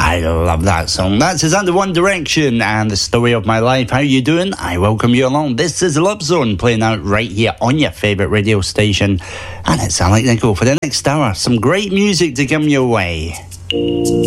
I love that song. That's his Under One Direction and The Story of My Life. How you doing? I welcome you along. This is Love Zone playing out right here on your favourite radio station. And it's Alec Nichol for the next hour. Some great music to come your way.